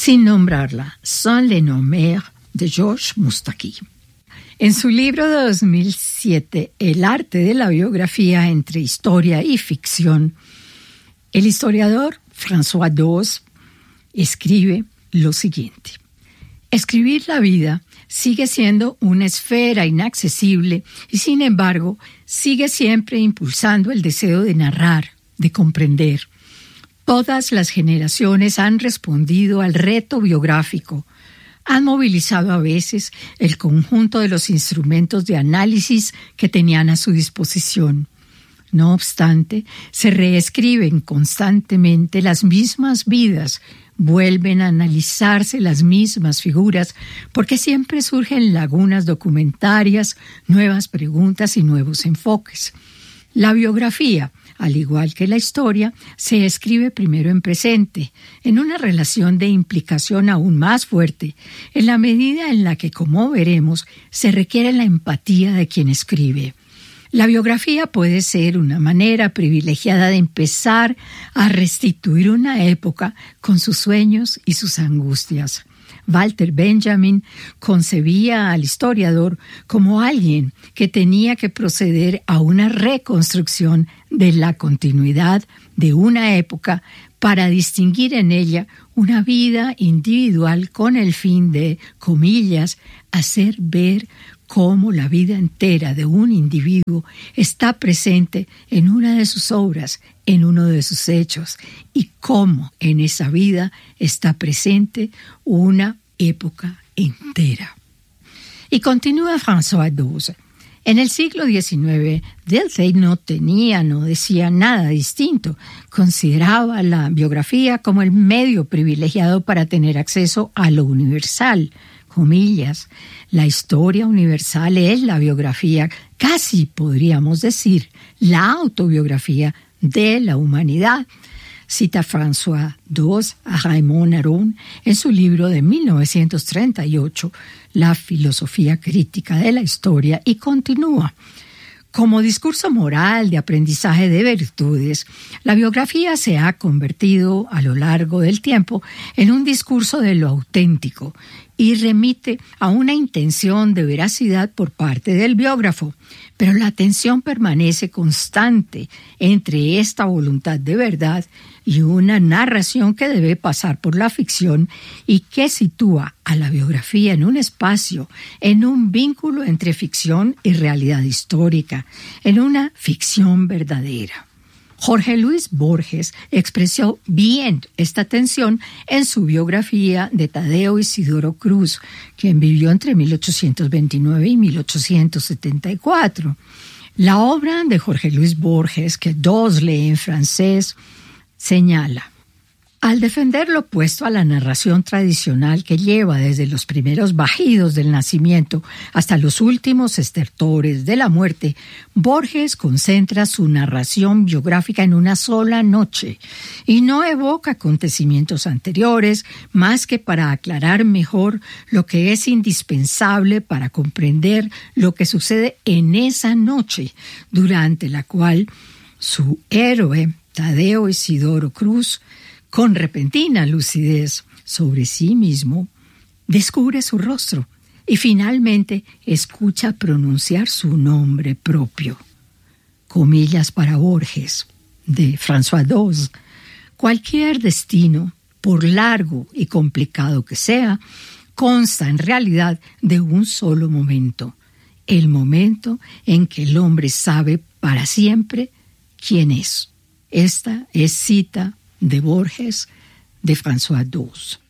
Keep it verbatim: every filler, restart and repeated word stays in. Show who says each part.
Speaker 1: sin nombrarla, sans le nommer, de Georges Moustaki. En su libro de dos mil siete, El arte de la biografía entre historia y ficción, el historiador François Doz escribe lo siguiente: escribir la vida sigue siendo una esfera inaccesible y, sin embargo, sigue siempre impulsando el deseo de narrar, de comprender. Todas las generaciones han respondido al reto biográfico, han movilizado a veces el conjunto de los instrumentos de análisis que tenían a su disposición. No obstante, se reescriben constantemente las mismas vidas, vuelven a analizarse las mismas figuras, porque siempre surgen lagunas documentarias, nuevas preguntas y nuevos enfoques. La biografía, al igual que la historia, se escribe primero en presente, en una relación de implicación aún más fuerte, en la medida en la que, como veremos, se requiere la empatía de quien escribe. La biografía puede ser una manera privilegiada de empezar a restituir una época con sus sueños y sus angustias. Walter Benjamin concebía al historiador como alguien que tenía que proceder a una reconstrucción de la continuidad de una época para distinguir en ella una vida individual con el fin de, comillas, hacer ver cómo la vida entera de un individuo está presente en una de sus obras, en uno de sus hechos, y cómo en esa vida está presente una época entera. Y continúa François Doz. En el siglo diecinueve, Dilthey no tenía, no decía nada distinto. Consideraba la biografía como el medio privilegiado para tener acceso a lo universal. Comillas, la historia universal es la biografía, casi podríamos decir, la autobiografía de la humanidad. Cita François Doz a Raymond Aron en su libro de mil novecientos treinta y ocho, La filosofía crítica de la historia, y continúa. Como discurso moral de aprendizaje de virtudes, la biografía se ha convertido a lo largo del tiempo en un discurso de lo auténtico y remite a una intención de veracidad por parte del biógrafo, pero la tensión permanece constante entre esta voluntad de verdad y una narración que debe pasar por la ficción y que sitúa a la biografía en un espacio, en un vínculo entre ficción y realidad histórica, en una ficción verdadera. Jorge Luis Borges expresó bien esta tensión en su biografía de Tadeo Isidoro Cruz, quien vivió entre mil ochocientos veintinueve y mil ochocientos setenta y cuatro. La obra de Jorge Luis Borges, que Doz lee en francés, señala: al defender lo opuesto a la narración tradicional que lleva desde los primeros bajidos del nacimiento hasta los últimos estertores de la muerte, Borges concentra su narración biográfica en una sola noche y no evoca acontecimientos anteriores más que para aclarar mejor lo que es indispensable para comprender lo que sucede en esa noche, durante la cual su héroe, Tadeo Isidoro Cruz, con repentina lucidez sobre sí mismo, descubre su rostro y finalmente escucha pronunciar su nombre propio. Comillas para Borges, de François Doz: cualquier destino, por largo y complicado que sea, consta en realidad de un solo momento, el momento en que el hombre sabe para siempre quién es. Esta es cita de Borges, de François Doz.